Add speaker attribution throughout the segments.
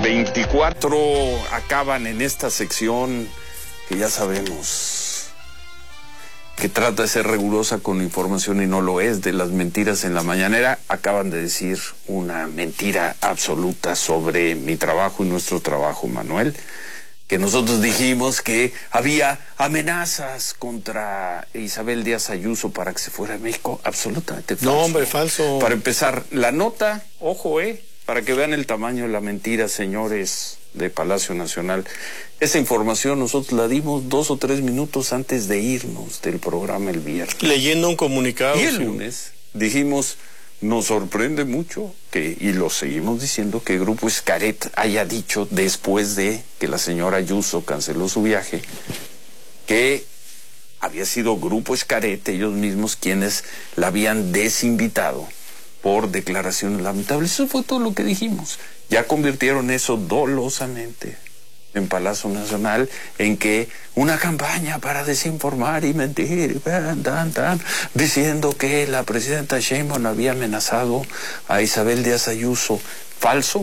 Speaker 1: 24 acaban en esta sección que ya sabemos que trata de ser rigurosa con información y no lo es, de las mentiras en la mañanera. Acaban de decir una mentira absoluta sobre mi trabajo y nuestro trabajo, Manuel, que nosotros dijimos que había amenazas contra Isabel Díaz Ayuso para que se fuera a México. Absolutamente falso.
Speaker 2: No, hombre, falso.
Speaker 1: Para empezar, la nota, ojo, para que vean el tamaño de la mentira, señores de Palacio Nacional. Esa información nosotros la dimos 2 o 3 minutos antes de irnos del programa el viernes.
Speaker 2: Leyendo un comunicado.
Speaker 1: Y el lunes dijimos, nos sorprende mucho que, y lo seguimos diciendo, que Grupo Xcaret haya dicho, después de que la señora Ayuso canceló su viaje, que había sido Grupo Xcaret, ellos mismos, quienes la habían desinvitado por declaraciones lamentables. Eso fue todo lo que dijimos. Ya convirtieron eso dolosamente en Palacio Nacional en que una campaña para desinformar y mentir, diciendo que la presidenta Sheinbaum había amenazado a Isabel Díaz Ayuso. Falso.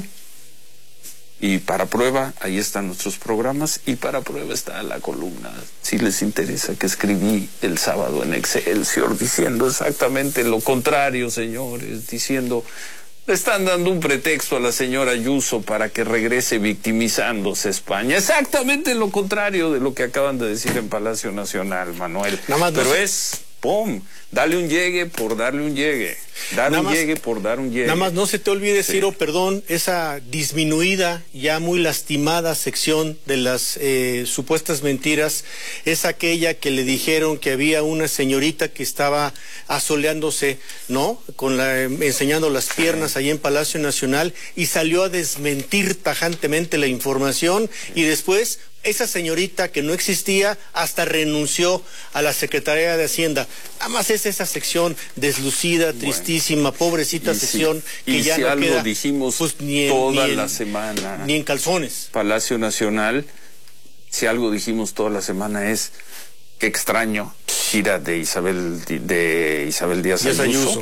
Speaker 1: Y para prueba, ahí están nuestros programas, y para prueba está la columna, si les interesa, que escribí el sábado en Excelsior, diciendo exactamente lo contrario, señores, diciendo, le están dando un pretexto a la señora Ayuso para que regrese victimizándose a España. Exactamente lo contrario de lo que acaban de decir en Palacio Nacional, Manuel. Pero es, ¡pum!, dale un llegue por darle un llegue. Dar un llegue por dar un llegue.
Speaker 2: Nada más no se te olvide, Ciro, perdón, esa disminuida, ya muy lastimada sección de las supuestas mentiras, es aquella que le dijeron que había una señorita que estaba asoleándose, ¿no?, enseñando las piernas allí en Palacio Nacional, y salió a desmentir tajantemente la información, y después esa señorita que no existía hasta renunció a la Secretaría de Hacienda. Nada más es esa sección deslucida, tristísima, pobrecita sección, que ya no queda,
Speaker 1: dijimos, pues, toda la semana,
Speaker 2: ni en calzones.
Speaker 1: Palacio Nacional, si algo dijimos toda la semana es, qué extraño, gira de Isabel Díaz Ayuso.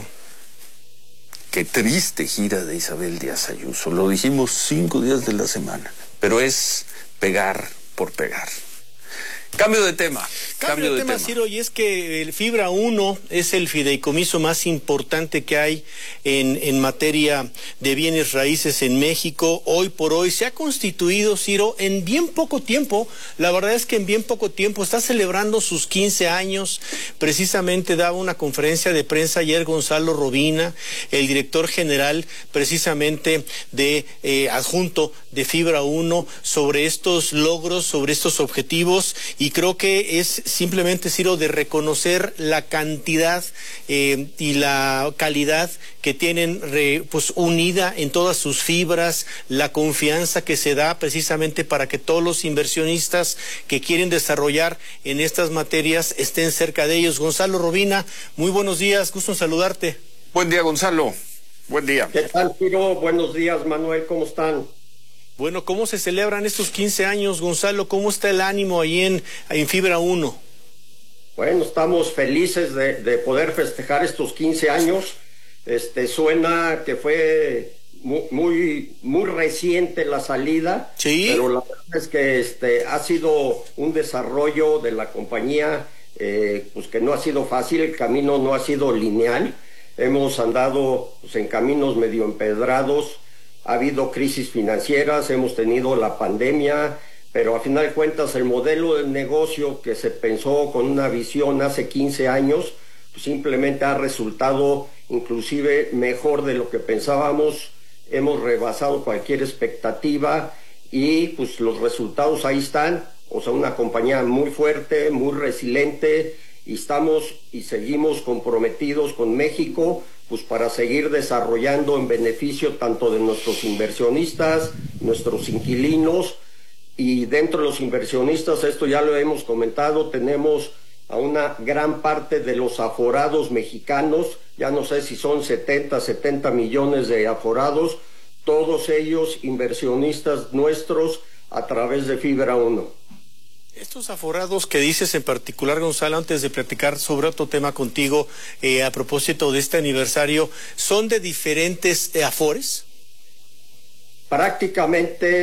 Speaker 1: Qué triste gira de Isabel Díaz Ayuso. Lo dijimos 5 días de la semana, pero es pegar por pegar. Cambio de tema.
Speaker 2: Cambio de tema, Ciro, y es que el Fibra 1 es el fideicomiso más importante que hay en materia de bienes raíces en México. Hoy por hoy se ha constituido, Ciro, en bien poco tiempo. La verdad es que en bien poco tiempo está celebrando sus 15 años. Precisamente daba una conferencia de prensa ayer Gonzalo Robina, el director general precisamente de adjunto de Fibra 1, sobre estos logros, sobre estos objetivos, y creo que es simplemente, Ciro, de reconocer la cantidad y la calidad que tienen pues unida en todas sus fibras, la confianza que se da precisamente para que todos los inversionistas que quieren desarrollar en estas materias estén cerca de ellos. Gonzalo Robina, muy buenos días, gusto en saludarte.
Speaker 1: Buen día, Gonzalo. Buen día.
Speaker 3: ¿Qué tal, Ciro? Buenos días, Manuel, ¿cómo están?
Speaker 2: Bueno, ¿cómo se celebran estos 15 años, Gonzalo? ¿Cómo está el ánimo ahí en Fibra 1?
Speaker 3: Bueno, estamos felices de poder festejar estos 15 años. Suena que fue muy reciente la salida,
Speaker 2: sí,
Speaker 3: pero la verdad es que ha sido un desarrollo de la compañía pues que no ha sido fácil, el camino no ha sido lineal. Hemos andado pues, en caminos medio empedrados. Ha habido crisis financieras, hemos tenido la pandemia, pero a final de cuentas el modelo de negocio que se pensó con una visión hace 15 años, pues simplemente ha resultado inclusive mejor de lo que pensábamos. Hemos rebasado cualquier expectativa y pues los resultados ahí están. O sea, una compañía muy fuerte, muy resiliente, y estamos y seguimos comprometidos con México, pues para seguir desarrollando en beneficio tanto de nuestros inversionistas, nuestros inquilinos, y dentro de los inversionistas, esto ya lo hemos comentado, tenemos a una gran parte de los aforados mexicanos, ya no sé si son 70 millones de aforados, todos ellos inversionistas nuestros a través de Fibra 1.
Speaker 2: Estos aforados que dices en particular, Gonzalo, antes de platicar sobre otro tema contigo, a propósito de este aniversario, ¿son de diferentes afores?
Speaker 3: Prácticamente